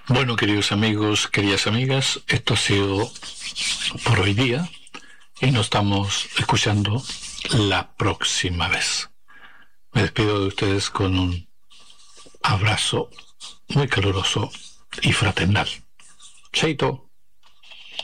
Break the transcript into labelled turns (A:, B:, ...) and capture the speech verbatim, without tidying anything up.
A: Bueno, queridos amigos, queridas amigas, esto ha sido por hoy día y nos estamos escuchando la próxima vez. Me despido de ustedes con un abrazo muy caluroso y fraternal. Chaito.